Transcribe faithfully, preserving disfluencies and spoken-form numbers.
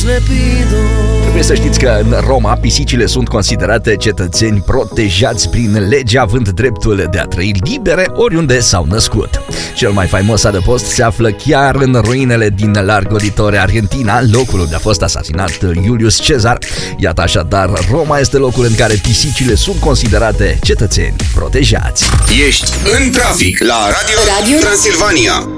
Trebuie să știți că în Roma pisicile sunt considerate cetățeni protejați prin lege, având dreptul de a trăi libere oriunde s-au născut. Cel mai faimos adăpost se află chiar în ruinele din Largo di Torre, Argentina, locul unde a fost asasinat Iulius Cezar. Iată așadar, Roma este locul în care pisicile sunt considerate cetățeni protejați. Ești în trafic la Radio, Radio Transilvania.